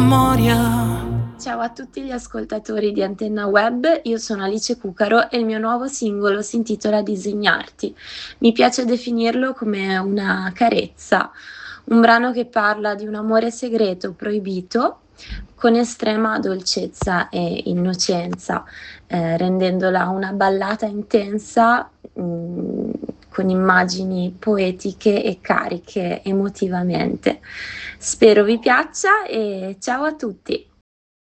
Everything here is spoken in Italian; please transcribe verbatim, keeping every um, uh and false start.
memoria. Ciao a tutti gli ascoltatori di Antenna Web, io sono Alice Cucaro e il mio nuovo singolo si intitola Disegnarti. Mi piace definirlo come una carezza, un brano che parla di un amore segreto proibito con estrema dolcezza e innocenza, eh, rendendola una ballata intensa, mh, con immagini poetiche e cariche emotivamente. Spero vi piaccia e ciao a tutti!